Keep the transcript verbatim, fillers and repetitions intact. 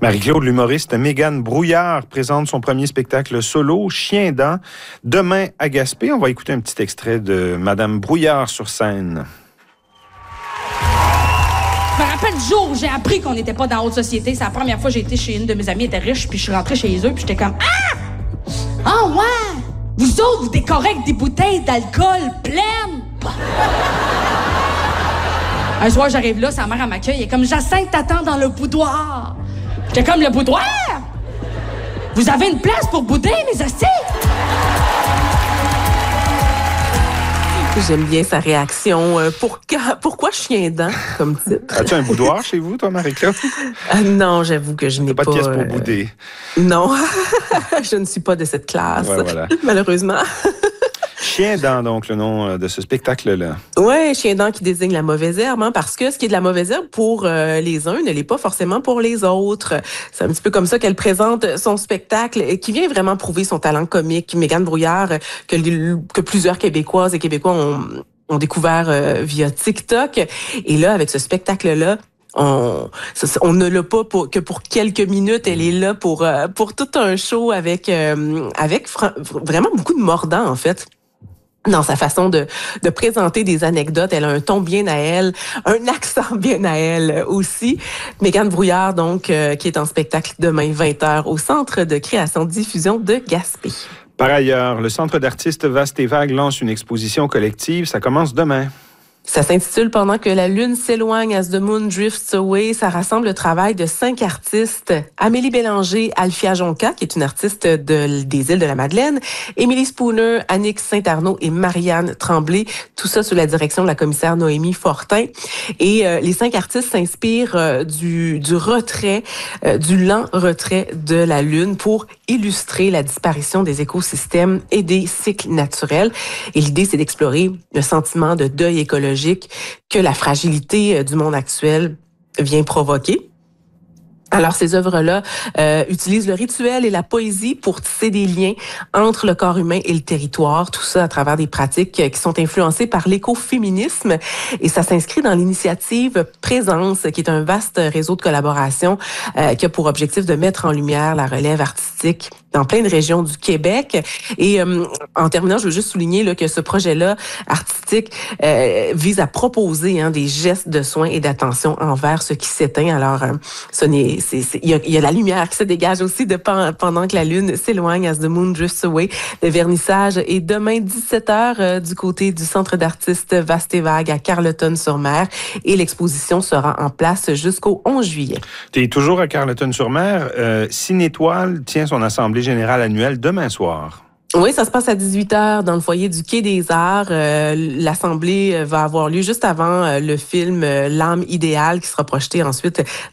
Marie-Claude, l'humoriste Mégane Brouillard présente son premier spectacle solo, Chien-dent, demain à Gaspé. On va écouter un petit extrait de Madame Brouillard sur scène. Je me rappelle du jour où j'ai appris qu'on n'était pas dans la haute société. C'est la première fois que j'ai été chez une de mes amies, elle était riche, puis je suis rentrée chez eux, puis j'étais comme « Ah! Ah ouais! Vous autres, vous décorez avec des bouteilles d'alcool pleines! » Un soir, j'arrive là, sa mère, elle m'accueille, elle est comme « Jacinthe t'attend dans le boudoir! » J'étais comme « Le boudoir? Vous avez une place pour bouder, mes hosties? » J'aime bien sa réaction. Euh, pour, pourquoi Chien-dent, comme titre? As-tu un boudoir chez vous, toi, Marie-Claude? Euh, non, j'avoue que je n'ai pas... pas de pièce pour euh, bouder. Non, je ne suis pas de cette classe, ouais, voilà. malheureusement. Chien-dent, donc, le nom de ce spectacle-là. Oui, Chien-dent qui désigne la mauvaise herbe, hein, parce que ce qui est de la mauvaise herbe pour euh, les uns ne l'est pas forcément pour les autres. C'est un petit peu comme ça qu'elle présente son spectacle, qui vient vraiment prouver son talent comique. Mégane Brouillard, que, que plusieurs Québécoises et Québécois ont, ont découvert euh, via TikTok. Et là, avec ce spectacle-là, On, on ne l'a pas pour, que pour quelques minutes. Elle est là pour euh, pour tout un show avec euh, avec fr- vraiment beaucoup de mordant, en fait. Dans sa façon de, de présenter des anecdotes. Elle a un ton bien à elle, un accent bien à elle aussi. Mégane Brouillard, donc, euh, qui est en spectacle demain vingt heures au Centre de création-diffusion de Gaspé. Par ailleurs, le Centre d'artistes Vaste et Vague lance une exposition collective. Ça commence demain. Ça s'intitule « Pendant que la lune s'éloigne, as the moon drifts away ». Ça rassemble le travail de cinq artistes. Amélie Bélanger, Alfia Jonca, qui est une artiste de, des îles de la Madeleine, Émilie Spooner, Annick Saint-Arnaud et Marianne Tremblay. Tout ça sous la direction de la commissaire Noémie Fortin. Et euh, les cinq artistes s'inspirent euh, du, du retrait, euh, du lent retrait de la lune pour illustrer la disparition des écosystèmes et des cycles naturels. Et l'idée, c'est d'explorer le sentiment de deuil écologique que la fragilité du monde actuel vient provoquer. Alors, ces œuvres-là euh, utilisent le rituel et la poésie pour tisser des liens entre le corps humain et le territoire, tout ça à travers des pratiques qui sont influencées par l'écoféminisme. Et ça s'inscrit dans l'initiative Présence, qui est un vaste réseau de collaboration euh, qui a pour objectif de mettre en lumière la relève artistique dans plein de régions du Québec. Et euh, en terminant, je veux juste souligner là, que ce projet-là artistique euh, vise à proposer hein, des gestes de soins et d'attention envers ce qui s'éteint. Alors, euh, ce n'est, c'est, c'est, il y a, il y a la lumière qui se dégage aussi de pendant que la lune s'éloigne, as the moon drifts away. Le vernissage est demain dix-sept heures euh, du côté du Centre d'artistes Vaste et Vague à Carleton-sur-Mer et l'exposition sera en place jusqu'au onze juillet. Tu es toujours à Carleton-sur-Mer. Euh, Cinétoile tient son assemblée générale annuelle demain soir. Oui, ça se passe à dix-huit heures dans le foyer du Quai des Arts. Euh, l'assemblée va avoir lieu juste avant euh, le film euh, L'âme idéale qui sera projeté ensuite